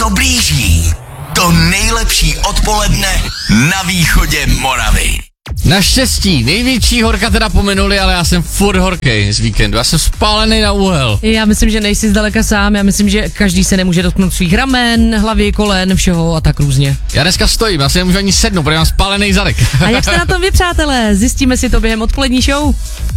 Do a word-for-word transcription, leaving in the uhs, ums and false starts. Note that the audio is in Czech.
to blíží. To nejlepší odpoledne na východě Moravy. Naštěstí, největší horka teda pominuli, ale já jsem furt horkej z víkendu, já jsem spálený na úhel. Já myslím, že nejsi zdaleka sám, já myslím, že každý se nemůže dotknout svých ramen, hlavy, kolen, všeho a tak různě. Já dneska stojím, já si nemůžu ani sednout, protože mám spálený zadek. A jak jste na tom vy, přátelé? Zjistíme si to během odpolední show.